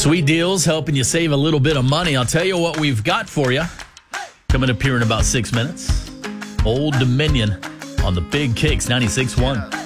Sweet deals helping you save a little bit of money. I'll tell you what we've got for you. Coming up here in about 6 minutes. Old Dominion on the Big Kicks 96.1.